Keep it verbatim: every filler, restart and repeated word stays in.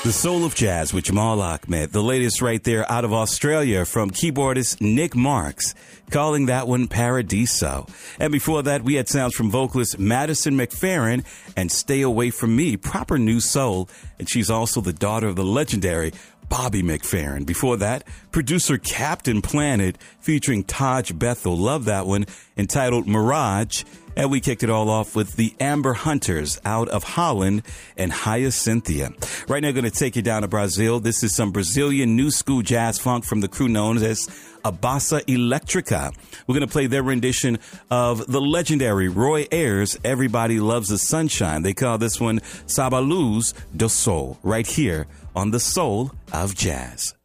The Soul of Jazz with Jamal Ahmed, the latest right there out of Australia from keyboardist Nick Marks, calling that one Paradiso. And before that, we had sounds from vocalist Madison McFerrin and Stay Away From Me, proper new soul. And she's also the daughter of the legendary Bobby McFerrin. Before that, producer Captain Planet featuring Taj Bethel. Love that one, entitled Mirage. And we kicked it all off with the Amber Hunters out of Holland and Hyacinthia. Right now, going to take you down to Brazil. This is some Brazilian new school jazz funk from the crew known as A Bossa Electrica. We're going to play their rendition of the legendary Roy Ayers' Everybody Loves the Sunshine. They call this one Saba Luz do Sol, right here on the Soul of Jazz.